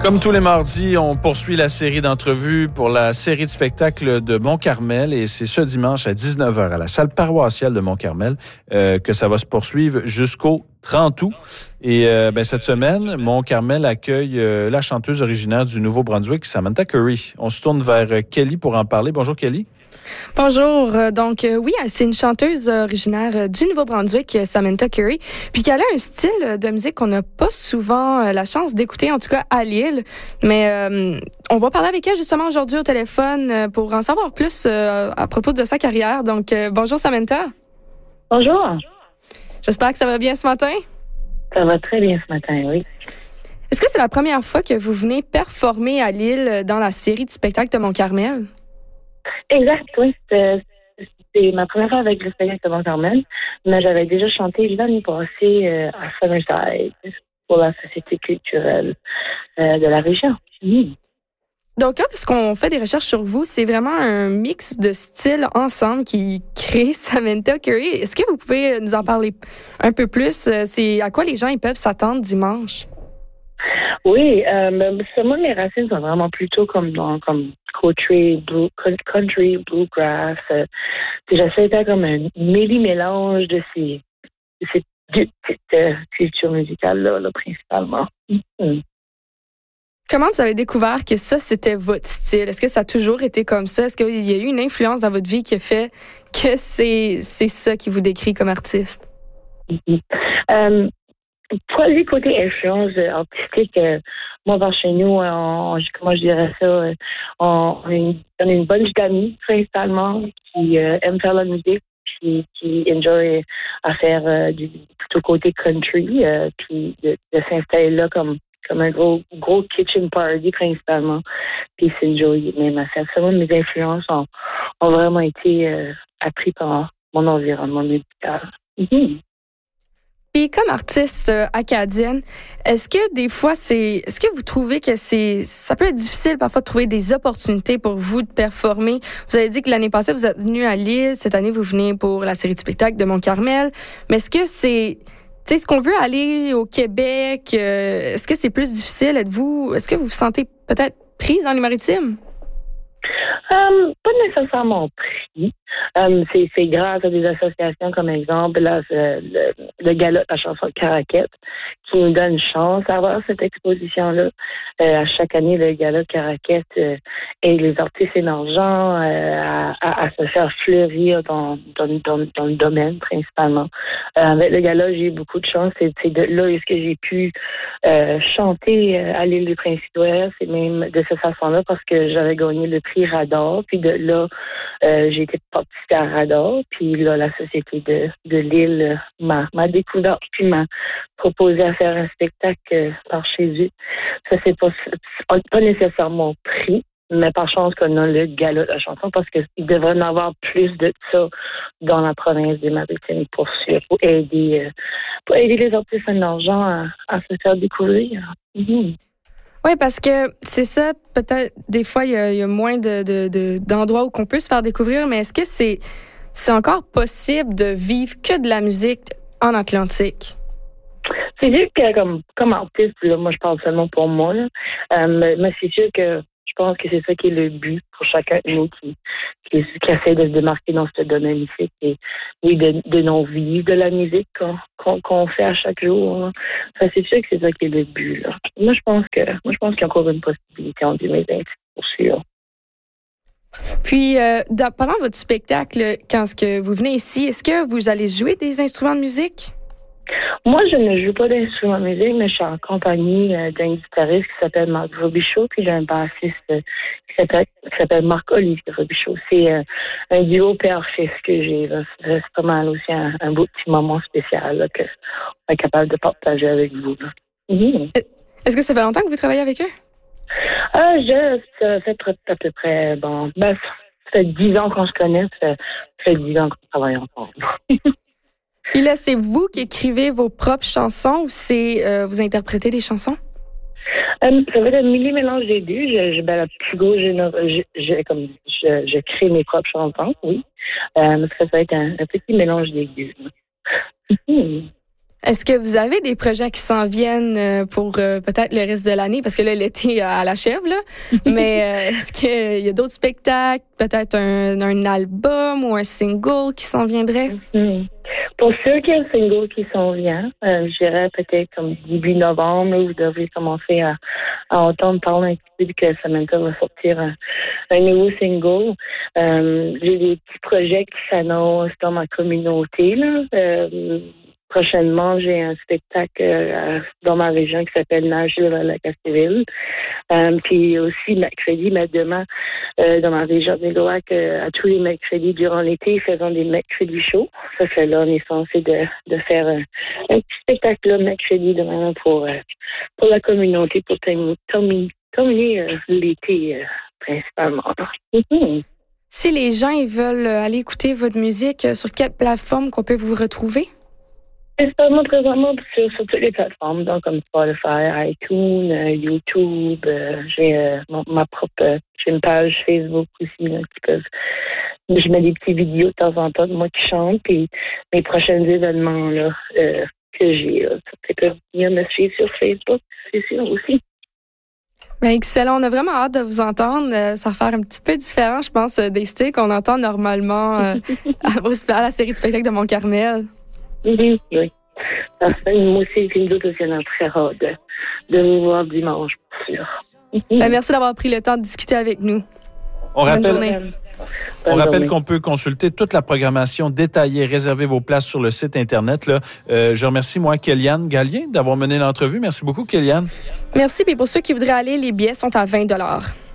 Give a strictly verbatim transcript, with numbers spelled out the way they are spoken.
Comme tous les mardis, on poursuit la série d'entrevues pour la série de spectacles de Mont-Carmel et c'est ce dimanche à dix-neuf heures à la salle paroissiale de Mont-Carmel euh, que ça va se poursuivre jusqu'au trente août. Et euh, ben, cette semaine, Mont-Carmel accueille euh, la chanteuse originaire du Nouveau-Brunswick, Samantha Curry. On se tourne vers Kelly pour en parler. Bonjour Kelly. Bonjour. Donc, euh, oui, c'est une chanteuse originaire du Nouveau-Brunswick, Samantha Curry, puis qu'elle a un style de musique qu'on n'a pas souvent la chance d'écouter, en tout cas à Lille. Mais euh, on va parler avec elle justement aujourd'hui au téléphone pour en savoir plus euh, à propos de sa carrière. Donc, euh, bonjour Samantha. Bonjour. J'espère que ça va bien ce matin. Ça va très bien ce matin, oui. Est-ce que c'est la première fois que vous venez performer à Lille dans la série de spectacles de Mont-Carmel? Exact, oui. C'est, c'est ma première fois avec le spectacle de Mont-Carmel, mais j'avais déjà chanté l'année passée euh, à Summerside pour la Société culturelle euh, de la région. Mmh. Donc, lorsqu'on fait des recherches sur vous, c'est vraiment un mix de styles ensemble qui crée Samantha Curry. Est-ce que vous pouvez nous en parler un peu plus? C'est à quoi les gens ils peuvent s'attendre dimanche? Oui, euh, moi, mes racines sont vraiment plutôt comme dans comme country, blue, country, bluegrass. Euh, j'essaie de faire comme un méli-mélange de ces, de ces deux petites euh, cultures musicales-là, là, principalement. Mm-hmm. Comment vous avez découvert que ça, c'était votre style? Est-ce que ça a toujours été comme ça? Est-ce qu'il y a eu une influence dans votre vie qui a fait que c'est, c'est ça qui vous décrit comme artiste? Mm-hmm. Um, Pour les côtés influence artistique, euh, moi, par chez nous, on, comment je dirais ça, on, on, a, une, on a une bunch d'amis, principalement, qui euh, aiment faire la musique, puis qui enjoy à faire euh, du plutôt côté country, euh, puis de, de s'installer là comme comme un gros gros kitchen party, principalement, puis s'enjoy même à faire ça. Moi, mes influences ont, ont vraiment été euh, apprises par mon environnement musical. Mm-hmm. Puis comme artiste euh, acadienne, est-ce que des fois c'est est-ce que vous trouvez que c'est ça peut être difficile parfois de trouver des opportunités pour vous de performer? Vous avez dit que l'année passée vous êtes venu à Lille, cette année vous venez pour la série de spectacles de Mont-Carmel, mais est-ce que c'est tu sais est-ce qu'on veut aller au Québec, euh, est-ce que c'est plus difficile? Êtes-vous est-ce que vous vous sentez peut-être prise dans les Maritimes? Um, pas nécessairement pris. Um, c'est, c'est grâce à des associations comme exemple là, le, le, le gala de la chanson Caraquette qui nous donne une chance d'avoir cette exposition-là. Euh, à chaque année, le gala de Caraquette euh, aide les artistes émergents euh, à, à, à se faire fleurir dans, dans, dans, dans le domaine principalement. Euh, avec le gala, j'ai eu beaucoup de chance. C'est, c'est de là est-ce que j'ai pu euh, chanter euh, à l'île du Prince-Édouard. C'est même de cette façon-là parce que j'avais gagné le prix Radar. Puis de là, euh, j'ai été participée à Radar. Puis là, la Société de, de Lille m'a, m'a découvert puis m'a proposé à faire un spectacle euh, par chez eux. Ça, c'est pas, pas nécessairement pris, mais par chance qu'on a le gala de la chanson parce qu'il devrait en avoir plus de ça dans la province des Maritimes pour, pour aider euh, pour aider les artistes émergents à, à se faire découvrir. Mm-hmm. Oui, parce que c'est ça, peut-être, des fois, il y a, il y a moins de, de, de, d'endroits où on peut se faire découvrir, mais est-ce que c'est, c'est encore possible de vivre que de la musique en Atlantique? C'est sûr que, comme, comme artiste, là, moi, je parle seulement pour moi, là, euh, mais, mais c'est sûr que je pense que c'est ça qui est le but pour chacun de nous qui, qui, qui essaie de se démarquer dans ce domaine ici. Et oui, de, de non vivre de la musique qu'on, qu'on, qu'on fait à chaque jour. Hein. Ça, c'est sûr que c'est ça qui est le but. Là. Moi, je pense que moi, je pense qu'il y a encore une possibilité en deux mille vingt, pour sûr. Puis, euh, dans, pendant votre spectacle, quand ce que vous venez ici, est-ce que vous allez jouer des instruments de musique? Moi, je ne joue pas d'instrument de musique, mais je suis en compagnie euh, d'un guitariste qui s'appelle Marc Robichaud, puis j'ai un bassiste euh, qui, s'appelle, qui s'appelle Marc-Olivier Robichaud. C'est euh, un duo père-fils que j'ai. Là. C'est pas mal aussi un, un beau petit moment spécial là, qu'on est capable de partager avec vous. Là. Mm-hmm. Est-ce que ça fait longtemps que vous travaillez avec eux? Euh, je, ça fait à peu près, bon, ben, ça fait dix ans qu'on se connaît, ça fait, ça fait dix ans qu'on travaille ensemble. Et là, c'est vous qui écrivez vos propres chansons ou c'est euh, vous interprétez des chansons? Um, ça va être un mini-mélange des deux. Je, je, ben, la plus grosse, je, je, je, comme, je, je crée mes propres chansons, oui. Euh, ça va être un, un petit mélange des deux. Mm-hmm. Est-ce que vous avez des projets qui s'en viennent pour euh, peut-être le reste de l'année? Parce que là, l'été à l'achève, là. Mais euh, est-ce qu'il y a d'autres spectacles, peut-être un, un album ou un single qui s'en viendrait? Mm-hmm. Pour ceux qui ont un single qui s'en vient, euh, je dirais peut-être comme début novembre, vous devez commencer à, à entendre parler un petit peu que Samantha va sortir un, un nouveau single. Euh, j'ai des petits projets qui s'annoncent dans ma communauté, là. Euh, Prochainement, j'ai un spectacle euh, dans ma région qui s'appelle Nashville à la Castéville. Euh, puis aussi mercredi, mais demain, euh, dans ma région de Néloac, euh, à tous les mercredis durant l'été, faisant des mercredis shows. Ça fait là, on est censé de, de faire un, un petit spectacle là, mercredi demain pour, euh, pour la communauté, pour terminer, terminer euh, l'été euh, principalement. Mm-hmm. Si les gens ils veulent aller écouter votre musique, sur quelle plateforme qu'on peut vous retrouver? Principalement présentement sur, sur toutes les plateformes, donc comme Spotify, iTunes, euh, YouTube. Euh, j'ai euh, ma, ma propre, euh, j'ai une page Facebook aussi là, qui peuvent. Je mets des petites vidéos de temps en temps de moi qui chante, puis mes prochains événements là euh, que j'ai, là, ça peut venir me suivre sur Facebook, c'est sûr aussi. Bien, excellent. On a vraiment hâte de vous entendre. Euh, ça va faire un petit peu différent, je pense, des styles qu'on entend normalement euh, à, à la série de spectacles de Mont-Carmel. Oui, oui. Parfait. Moi aussi, j'ai une autre très hâte de, de vous voir dimanche, pour sûr. Ben, merci d'avoir pris le temps de discuter avec nous. On Bonne rappelle, journée. on rappelle qu'on peut consulter toute la programmation détaillée, réserver vos places sur le site Internet. Là. Euh, je remercie, moi, Kéliane Gallien, d'avoir mené l'entrevue. Merci beaucoup, Kéliane. Merci. Puis pour ceux qui voudraient aller, les billets sont à vingt dollars.